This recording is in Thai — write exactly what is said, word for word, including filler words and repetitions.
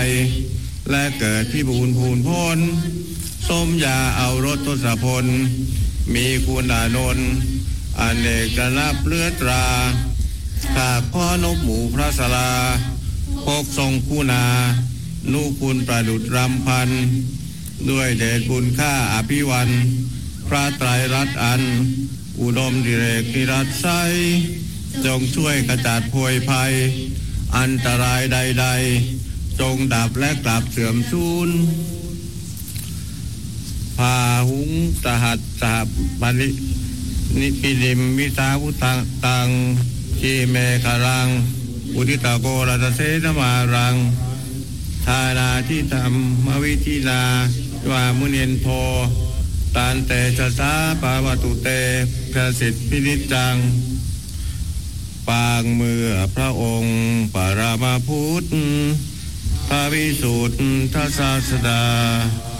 และเกิดพิบูลพูนพ้นสมยาเอารถทศพลมีคุณอานนท์อเนกนับเลือตราข้าพ่อนบหมู่พระสลาพกทรงคุณานุคุณประดุจรำพันด้วยเดชบุญข้าอภิวันพระไตรรัตน์อันอุดมดิเรกนิรัตไซจงช่วยกระจัดโพยภัยอันตรายใดๆจงดับและกลับเสื่อมสูญพาหุงสหัสสหปรินิปิลิมวิสาวุตังตังชีเมฆรังอุทิตาโกรัตเสนมารังทานาที่ธรรมวิธีนาวามุเนนโทตานเตชะสาปาวตุเตประสิทธิพินิจจังปางเมื่อพระองค์ปรามาพุทธพระวิสุทธศาสดา